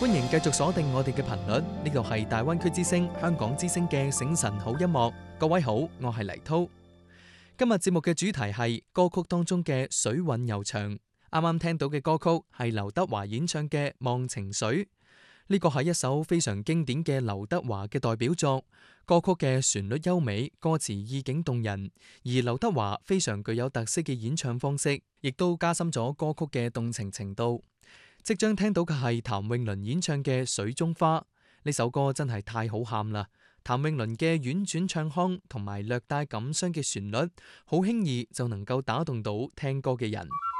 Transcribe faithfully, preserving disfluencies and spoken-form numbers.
歡迎繼續鎖定我哋嘅頻率，呢度係大灣區之聲、香港之聲嘅醒晨好音樂。各位好，我係黎濤。今日節目嘅主題係歌曲當中嘅水韻悠長。啱啱聽到嘅歌曲係劉德華演唱嘅《忘情水》，呢個係一首非常經典嘅劉德華嘅代表作。歌曲嘅旋律優美，歌詞意境動人，而劉德華非常具有特色嘅演唱方式，亦都加深咗歌曲嘅動情程度。即將聽到嘅係譚詠麟演唱嘅《水中花》，呢首歌真係太好喊啦！譚詠麟嘅婉轉唱腔同埋略帶感傷嘅旋律，好輕易就能夠打動到聽歌嘅人。